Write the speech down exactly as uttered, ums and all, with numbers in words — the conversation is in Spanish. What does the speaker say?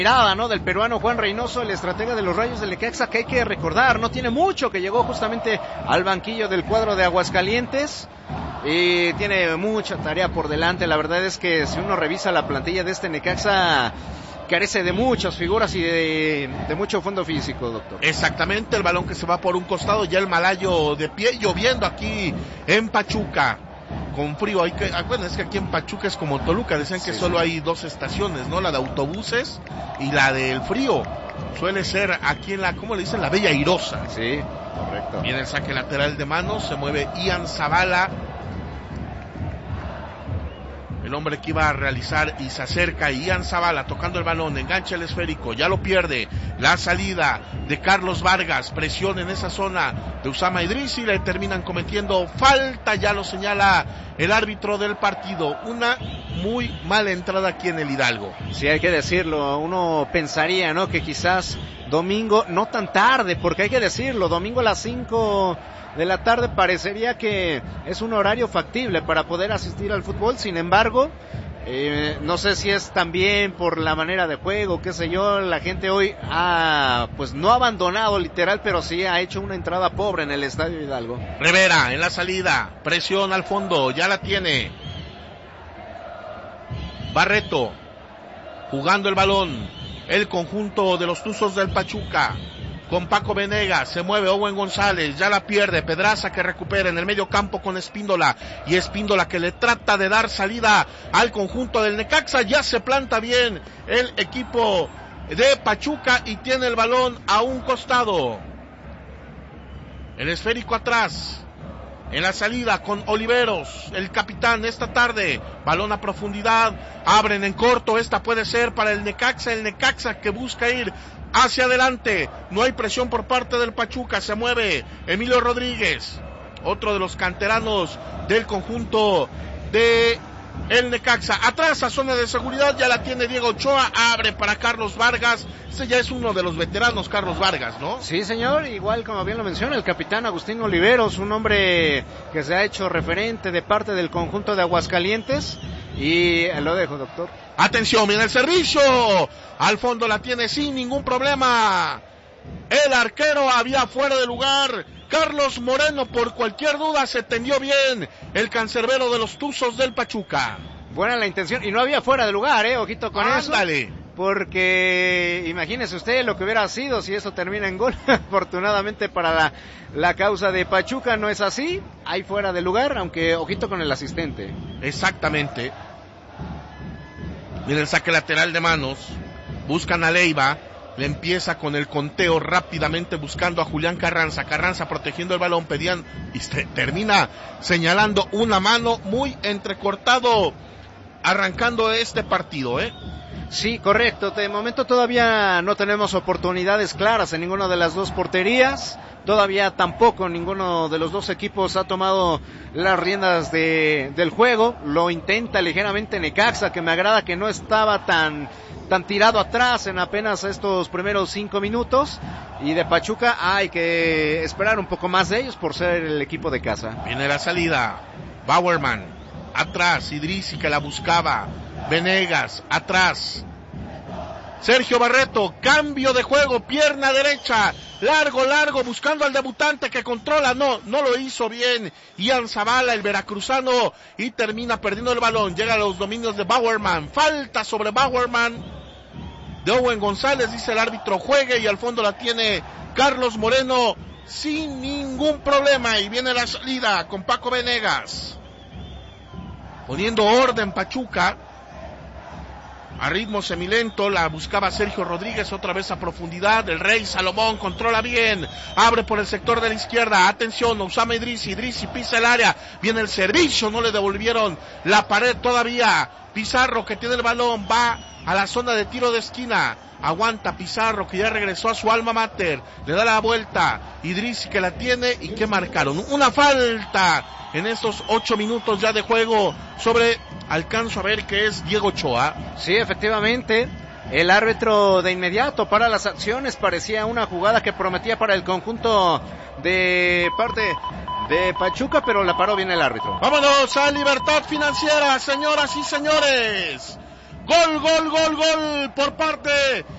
mirada, ¿no?, del peruano Juan Reynoso, el estratega de los Rayos del Necaxa, que hay que recordar, no tiene mucho que llegó justamente al banquillo del cuadro de Aguascalientes y tiene mucha tarea por delante. La verdad es que si uno revisa la plantilla de este Necaxa, carece de muchas figuras y de, de mucho fondo físico, doctor. Exactamente, el balón que se va por un costado, ya el Malayo de pie, lloviendo aquí en Pachuca, con frío. Hay que, bueno, es que aquí en Pachuca es como Toluca, decían que sí, solo sí. hay dos estaciones, ¿no? La de autobuses y la del frío. Suele ser aquí en la, ¿cómo le dicen? La Bella Airosa. Sí, correcto. Viene el saque lateral de manos, se mueve Ian Zavala, el hombre que iba a realizar, y se acerca Ian Zavala tocando el balón, engancha el esférico, ya lo pierde, la salida de Carlos Vargas, presión en esa zona de Usama Idrissi, le terminan cometiendo falta, ya lo señala el árbitro del partido, una muy mala entrada aquí en el Hidalgo. Sí, hay que decirlo, uno pensaría, ¿no?, que quizás domingo, no tan tarde, porque hay que decirlo, domingo a las cinco de la tarde parecería que es un horario factible para poder asistir al fútbol. Sin embargo, eh, no sé si es también por la manera de juego, qué sé yo, la gente hoy ha, pues no ha abandonado literal, pero sí ha hecho una entrada pobre en el Estadio Hidalgo. Rivera en la salida, presión al fondo, ya la tiene Barreto, jugando el balón, el conjunto de los Tuzos del Pachuca, con Paco Venegas, se mueve Owen González, ya la pierde, Pedraza que recupera en el medio campo con Espíndola, y Espíndola que le trata de dar salida al conjunto del Necaxa, ya se planta bien el equipo de Pachuca y tiene el balón a un costado, el esférico atrás, en la salida con Oliveros, el capitán esta tarde, balón a profundidad, abren en corto, esta puede ser para el Necaxa, el Necaxa que busca ir hacia adelante, no hay presión por parte del Pachuca, se mueve Emilio Rodríguez, otro de los canteranos del conjunto de el Necaxa, atrás a zona de seguridad, ya la tiene Diego Ochoa, abre para Carlos Vargas, ese ya es uno de los veteranos, Carlos Vargas, ¿no? Sí, señor, igual como bien lo menciona el capitán Agustín Oliveros, un hombre que se ha hecho referente de parte del conjunto de Aguascalientes, y lo dejo, doctor. Atención, viene el servicio, al fondo la tiene sin ningún problema, el arquero había fuera de lugar, Carlos Moreno, por cualquier duda se tendió bien el cancerbero de los Tuzos del Pachuca. Buena la intención, y no había fuera de lugar, eh, ojito con Ándale. eso. Porque imagínese usted lo que hubiera sido si eso termina en gol. Afortunadamente para la, la causa de Pachuca no es así, hay fuera de lugar, aunque ojito con el asistente. Exactamente. Viene el saque lateral de manos, buscan a Leiva, le empieza con el conteo rápidamente buscando a Julián Carranza, Carranza protegiendo el balón, pedían y se termina señalando una mano, muy entrecortado arrancando este partido, ¿eh? Sí, correcto, de momento todavía no tenemos oportunidades claras en ninguna de las dos porterías, todavía tampoco ninguno de los dos equipos ha tomado las riendas de, del juego, lo intenta ligeramente Necaxa, que me agrada que no estaba tan, tan tirado atrás en apenas estos primeros cinco minutos, y de Pachuca hay que esperar un poco más de ellos por ser el equipo de casa. Viene la salida, Bauerman, atrás, Idrissi que la buscaba, Venegas, atrás, Sergio Barreto, cambio de juego, pierna derecha, largo, largo, buscando al debutante que controla, no, no lo hizo bien, Ian Zavala, el veracruzano, y termina perdiendo el balón, llega a los dominios de Bauerman, falta sobre Bauerman, de Owen González, dice el árbitro, juegue, y al fondo la tiene Carlos Moreno, sin ningún problema, y viene la salida con Paco Venegas, poniendo orden Pachuca, a ritmo semilento, la buscaba Sergio Rodríguez, otra vez a profundidad, el Rey Salomón controla bien, abre por el sector de la izquierda, atención, Usama Idrissi, Idrissi pisa el área, viene el servicio, no le devolvieron la pared todavía, Pizarro que tiene el balón, va a la zona de tiro de esquina, aguanta Pizarro que ya regresó a su alma mater, le da la vuelta, Idrissi que la tiene, y que marcaron una falta en estos ocho minutos ya de juego sobre, alcanzo a ver que es Diego Ochoa. Sí, efectivamente, el árbitro de inmediato para las acciones, parecía una jugada que prometía para el conjunto de parte de Pachuca, pero la paró bien el árbitro. Vámonos a Libertad Financiera, señoras y señores, gol, gol, gol, gol por parte